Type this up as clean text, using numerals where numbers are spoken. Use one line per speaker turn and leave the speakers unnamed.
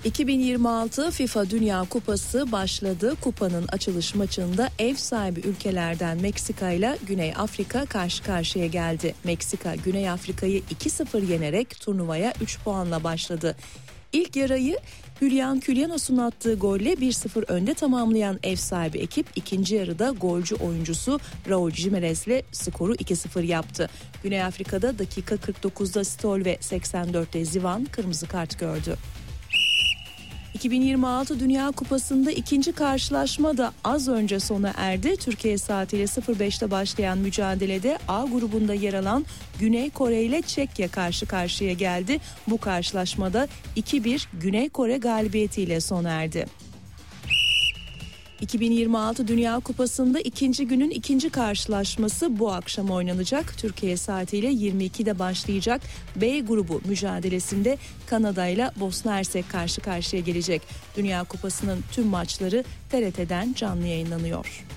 2026 FIFA Dünya Kupası başladı. Kupanın açılış maçında ev sahibi ülkelerden Meksika ile Güney Afrika karşı karşıya geldi. Meksika Güney Afrika'yı 2-0 yenerek turnuvaya 3 puanla başladı. İlk yarıyı Julian Quillanos'un attığı golle 1-0 önde tamamlayan ev sahibi ekip ikinci yarıda golcü oyuncusu Raul Jimenez'le skoru 2-0 yaptı. Güney Afrika'da dakika 49'da Stoll ve 84'te Zivan kırmızı kart gördü. 2026 Dünya Kupası'nda ikinci karşılaşma da az önce sona erdi. Türkiye saatiyle 05'te başlayan mücadelede A grubunda yer alan Güney Kore ile Çekya karşı karşıya geldi. Bu karşılaşmada 2-1 Güney Kore galibiyetiyle sona erdi. 2026 Dünya Kupası'nda ikinci günün ikinci karşılaşması bu akşam oynanacak. Türkiye saatiyle 22'de başlayacak B grubu mücadelesinde Kanada ile Bosna Hersek karşı karşıya gelecek. Dünya Kupası'nın tüm maçları TRT'den canlı yayınlanıyor.